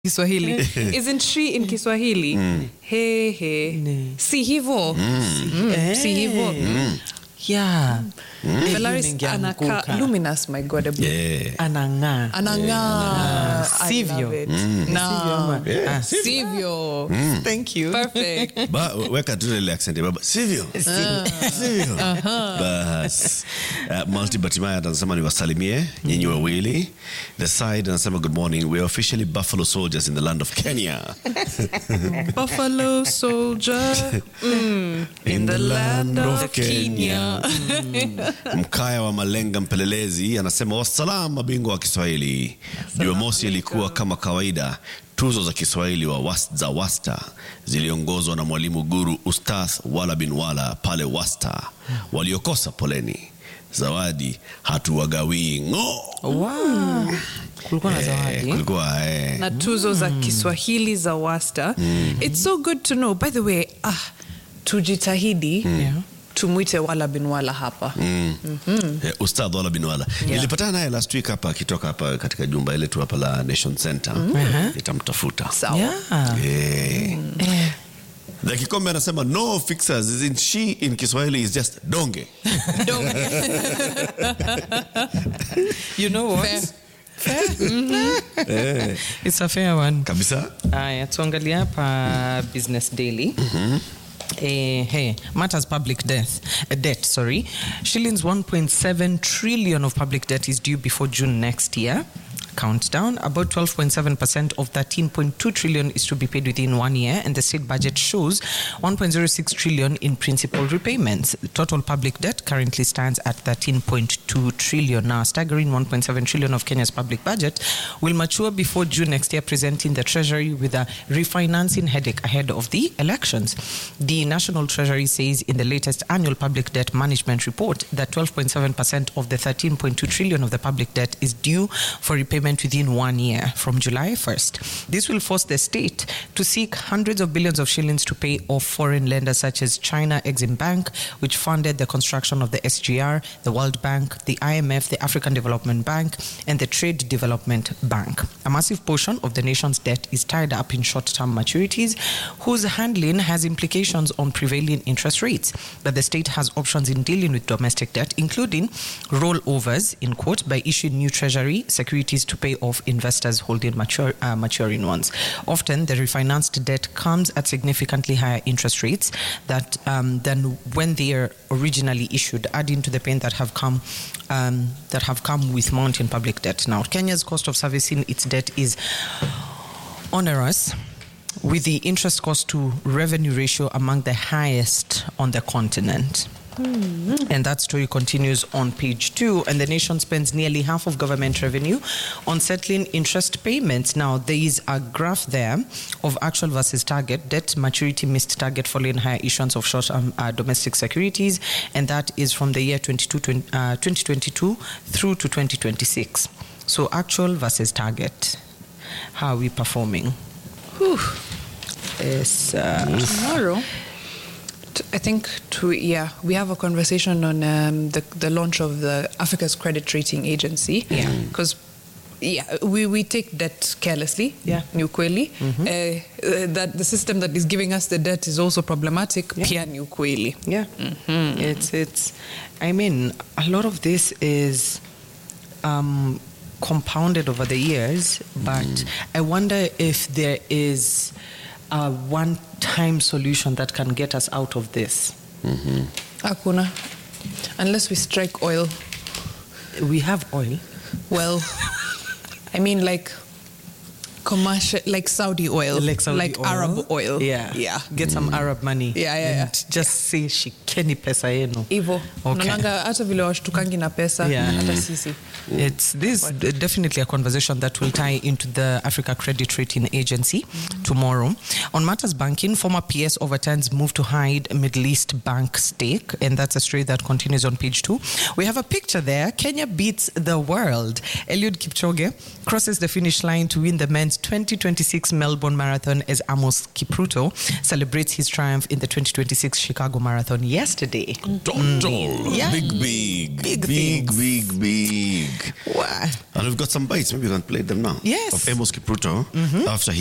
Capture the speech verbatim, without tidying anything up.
Kiswahili. Isn't she in Kiswahili? Mm. Hey, hey. Nee. Si hivo. Mm. Mm. Hey. Si hivo. Mm. Yeah. Mm. Velaris anaka luminous, my God. Yeah. Ananga. Ananga. Yeah. Sivyo. Mm. No. Yeah. Ah, Sivyo. Mm. Thank you. Perfect. Ba weka tu ile accent baba. Sivyo. Sivyo. Bas. Uh, Multi Batimaya anasema ni wasalimie nyinyi wawili. The side anasema good morning. We are officially Buffalo soldiers in the land of Kenya. Buffalo soldier mm, in, in the, the land, land of, of Kenya. Kenya. Mm. Mkaya wa Malenga mpelelezi anasema wasalamu mabingwa wa Kiswahili. Jumamosi ilikuwa kama kawaida. Tuzo za Kiswahili wa wast, za Wasta ziliongozwa na mwalimu guru Ustadh Wala bin Wala pale Wasta. Waliokosa poleni. Zawadi hatuwagawii ngo. Wow. Kulikuwa na zawadi. Eh, kulikuwa eh. Na tuzo za Kiswahili za Wasta. Mm. It's so good to know. By the way, ah, tujitahidi. Mm. Yeah. Tumuite Wala bin Wala hapa. Mm. Mm-hmm. Yeah, Ustadh Wala bin Wala. Yeah. Nilipatana naye last week hapa akitoka hapa katika jumba ile tu hapa la Nation Center. Mm. Uh-huh. Nitamtafuta. Sawa. Yeah. Yeah. Mm. Eh. The Kikombe anasema no fixers, isn't she in Kiswahili is just donge. Donge. You know what? Fair. Fair. Mm-hmm. Yeah. It's a fair one. Kabisa. Aya, tuangalia hapa Business Daily. Mhm. Uh, hey, matters public death, uh, debt, sorry. Shillings one point seven trillion of public debt is due before June next year. Countdown, about twelve point seven percent of thirteen point two trillion is to be paid within one year, and the state budget shows one point zero six trillion in principal repayments. The total public debt currently stands at thirteen point two trillion. Now, a staggering one point seven trillion of Kenya's public budget will mature before June next year, presenting the Treasury with a refinancing headache ahead of the elections. The National Treasury says in the latest annual public debt management report that twelve point seven percent of the thirteen point two trillion of the public debt is due for repayment within one year from July first. This will force the state to seek hundreds of billions of shillings to pay off foreign lenders such as China Exim Bank, which funded the construction of the S G R, the World Bank, the I M F, the African Development Bank, and the Trade Development Bank. A massive portion of the nation's debt is tied up in short-term maturities, whose handling has implications on prevailing interest rates. But the state has options in dealing with domestic debt, including rollovers, in quote, by issuing new treasury securities to pay off investors holding mature, uh, maturing ones. Often, the refinanced debt comes at significantly higher interest rates that um, than when they are originally issued, adding to the pain that have come um, that have come with mounting public debt. Now, Kenya's cost of servicing its debt is onerous, with the interest cost to revenue ratio among the highest on the continent. Mm-hmm. And that story continues on page two. And the nation spends nearly half of government revenue on settling interest payments. Now, there is a graph there of actual versus target. Debt maturity missed target following higher issuance of short-term uh, domestic securities. And that is from the year twenty twenty-two through to twenty twenty-six. So, actual versus target. How are we performing? Whew. Yes, uh, tomorrow. I think to yeah we have a conversation on um, the the launch of the Africa's Credit Rating Agency. Yeah, because yeah we, we take debt carelessly. Yeah, ni ukweli. Mm-hmm. uh, that the system that is giving us the debt is also problematic. Yeah. Pia ni ukweli. Yeah, mm-hmm. it's it's. I mean, a lot of this is um, compounded over the years, but mm. I wonder if there is a one-time solution that can get us out of this. Mm-hmm. Hakuna. Unless we strike oil. We have oil. Well, I mean like commercial, like Saudi oil, like, Saudi like oil. Arab oil. Yeah, yeah. Get mm. some Arab money. Yeah, yeah, yeah. And just say shikeni pesa yenu. Ivo. Okay. Nanga hata vile washtukangi na pesa. Yeah. Hata sisi. It's this what? Definitely a conversation that will tie into the Africa Credit Rating Agency mm-hmm. tomorrow. On matters banking, former P S overturns move to hide Middle East bank stake, and that's a story that continues on page two. We have a picture there. Kenya beats the world. Eliud Kipchoge crosses the finish line to win the men's twenty twenty-six Melbourne Marathon as Amos Kipruto celebrates his triumph in the twenty twenty-six Chicago Marathon. Yeah. yesterday. Total. Yeah. Big, big. Big Big, things. big, big. Wow. And we've got some bites. Maybe we can play them now. Yes. Of Amos Kipruto after he